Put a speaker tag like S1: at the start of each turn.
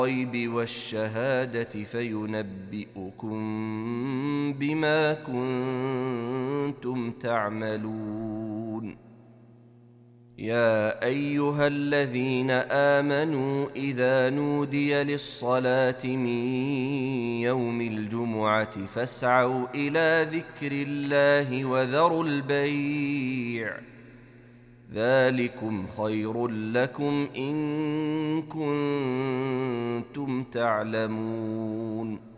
S1: الغيب والشهادة فينبئكم بما كنتم تعملون. يا أيها الذين آمنوا إذا نودي للصلاة من يوم الجمعة فاسعوا إلى ذكر الله وذروا البيع، ذلكم خير لكم إن كنتم تعلمون.